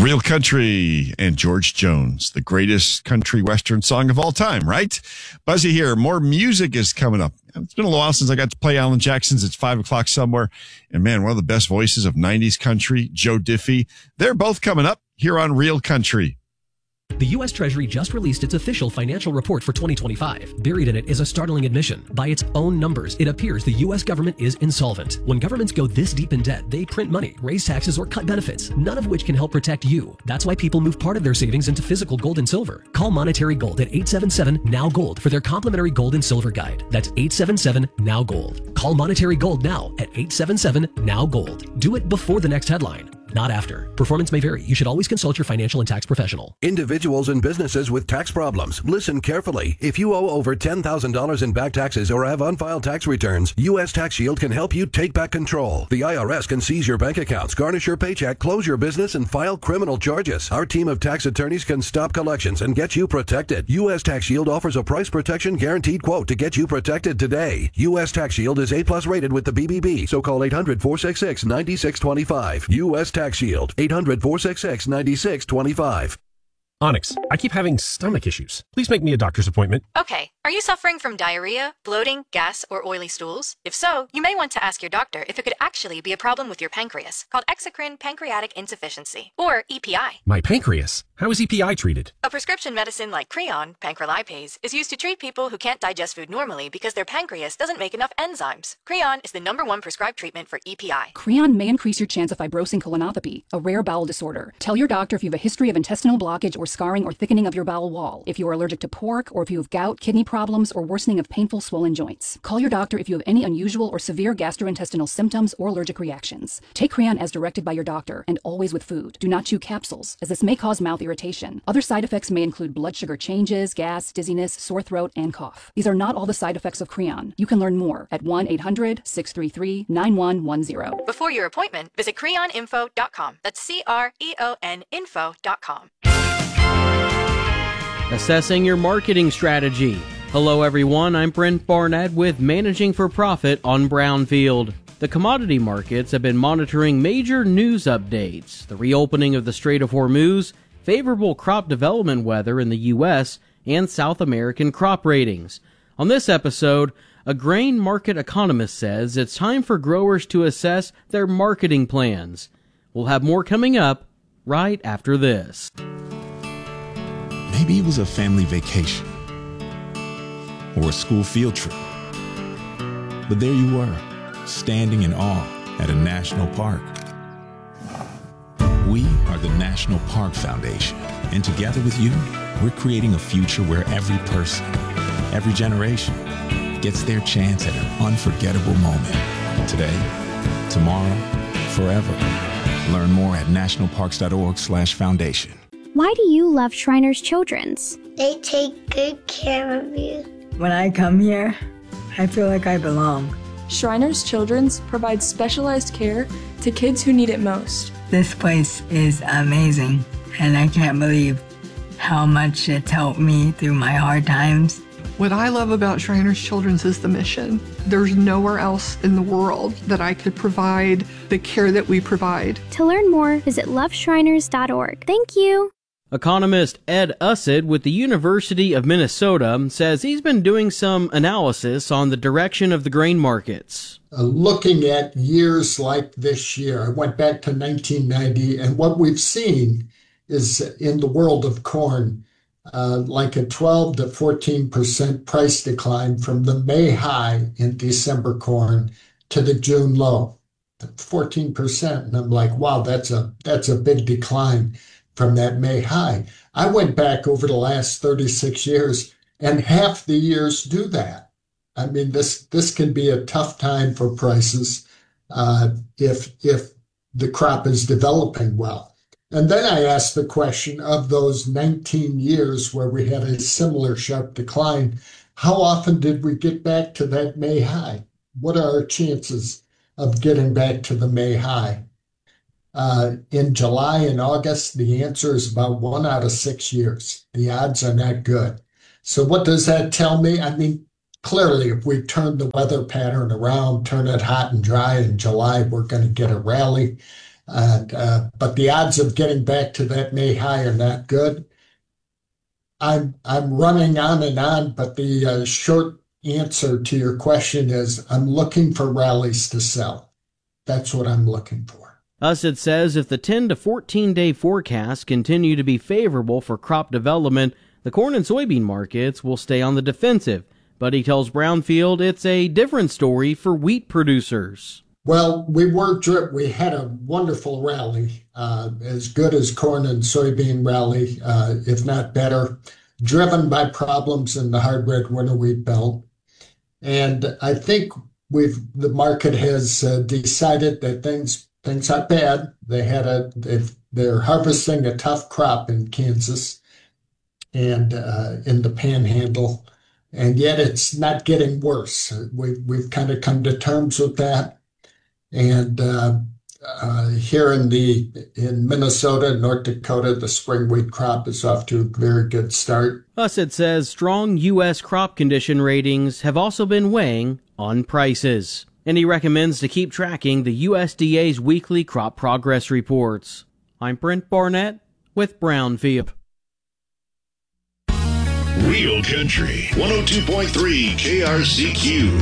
Real Country and George Jones, the greatest country western song of all time, right? Buzzy here. More music is coming up. It's been a little while since I got to play Alan Jackson's It's 5 o'clock somewhere. And man, one of the best voices of 90s country, Joe Diffie. They're both coming up here on Real Country. The U.S. Treasury just released its official financial report for 2025. Buried in it is a startling admission. By its own numbers, it appears the U.S. government is insolvent. When governments go this deep in debt, they print money, raise taxes, or cut benefits, none of which can help protect you. That's why people move part of their savings into physical gold and silver. Call Monetary Gold at 877-NOW-GOLD for their complimentary gold and silver guide. That's 877-NOW-GOLD. Call Monetary Gold now at 877-NOW-GOLD. Do it before the next headline, not after. Performance may vary. You should always consult your financial and tax professional. Individuals and businesses with tax problems, listen carefully. If you owe over $10,000 in back taxes or have unfiled tax returns, U.S. Tax Shield can help you take back control. The IRS can seize your bank accounts, garnish your paycheck, close your business, and file criminal charges. Our team of tax attorneys can stop collections and get you protected. U.S. Tax Shield offers a price protection guaranteed quote to get you protected today. U.S. Tax Shield is A+ rated with the BBB, so call 800-466-9625. U.S. Tax Shield, 800-466-9625. Onyx, I keep having stomach issues. Please make me a doctor's appointment. Okay. Are you suffering from diarrhea, bloating, gas, or oily stools? If so, you may want to ask your doctor if it could actually be a problem with your pancreas, called exocrine pancreatic insufficiency, or EPI. My pancreas? How is EPI treated? A prescription medicine like Creon, pancrelipase, is used to treat people who can't digest food normally because their pancreas doesn't make enough enzymes. Creon is the #1 prescribed treatment for EPI. Creon may increase your chance of fibrosing colonopathy, a rare bowel disorder. Tell your doctor if you have a history of intestinal blockage or scarring or thickening of your bowel wall, if you are allergic to pork, or if you have gout, kidney problems, or worsening of painful swollen joints. Call your doctor if you have any unusual or severe gastrointestinal symptoms or allergic reactions. Take Creon as directed by your doctor and always with food. Do not chew capsules, as this may cause mouth irritation. Other side effects may include blood sugar changes, gas, dizziness, sore throat, and cough. These are not all the side effects of Creon. You can learn more at 1-800-633-9110. Before your appointment, visit creoninfo.com. That's CREON info.com. Assessing your marketing strategy. Hello everyone, I'm Brent Barnett with Managing for Profit on Brownfield. The commodity markets have been monitoring major news updates, the reopening of the Strait of Hormuz, favorable crop development weather in the U.S., and South American crop ratings. On this episode, a grain market economist says it's time for growers to assess their marketing plans. We'll have more coming up right after this. Maybe it was a family vacation or a school field trip. But there you were, standing in awe at a national park. We are the National Park Foundation, and together with you, we're creating a future where every person, every generation, gets their chance at an unforgettable moment. Today, tomorrow, forever. Learn more at nationalparks.org/foundation. Why do you love Shriners Children's? They take good care of you. When I come here, I feel like I belong. Shriners Children's provides specialized care to kids who need it most. This place is amazing, and I can't believe how much it's helped me through my hard times. What I love about Shriners Children's is the mission. There's nowhere else in the world that I could provide the care that we provide. To learn more, visit loveshriners.org. Thank you. Economist Ed Ussid with the University of Minnesota says he's been doing some analysis on the direction of the grain markets. Looking at years like this year, I went back to 1990, and what we've seen is in the world of corn, like a 12 to 14% price decline from the May high in December corn to the June low, 14%. And I'm like, wow, that's a big decline from that May high. I went back over the last 36 years, and half the years do that. I mean, this can be a tough time for prices if the crop is developing well. And then I asked the question of those 19 years where we had a similar sharp decline, how often did we get back to that May high? What are our chances of getting back to the May high? In July and August, the answer is about 1 out of 6 years. The odds are not good. So what does that tell me? I mean, clearly, if we turn the weather pattern around, turn it hot and dry in July, we're going to get a rally. But the odds of getting back to that May high are not good. I'm running on and on, but the short answer to your question is I'm looking for rallies to sell. That's what I'm looking for. Usset says if the 10 to 14-day forecasts continue to be favorable for crop development, the corn and soybean markets will stay on the defensive. But he tells Brownfield it's a different story for wheat producers. Well, we had a wonderful rally, as good as corn and soybean rally, if not better, driven by problems in the hard red winter wheat belt. And I think the market has decided that things aren't bad. They're harvesting a tough crop in Kansas and in the Panhandle, and yet it's not getting worse. We've kind of come to terms with that. And here in Minnesota, North Dakota, the spring wheat crop is off to a very good start. Usset says strong U.S. crop condition ratings have also been weighing on prices, and he recommends to keep tracking the USDA's weekly crop progress reports. I'm Brent Barnett with Brownfield. Real Country 102.3 KRCQ.